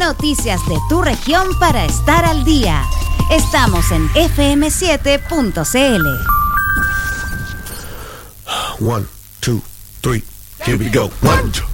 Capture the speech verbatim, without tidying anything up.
Noticias de tu región para estar al día. Estamos en F M siete punto C L. One, two, three, here we go. One, two.